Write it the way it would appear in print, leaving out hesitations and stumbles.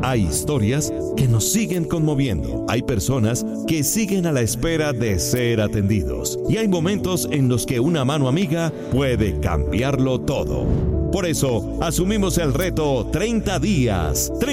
Hay historias que nos siguen conmoviendo. Hay personas que siguen a la espera de ser atendidos. Y hay momentos en los que una mano amiga puede cambiarlo todo. Por eso, asumimos el reto 30 días.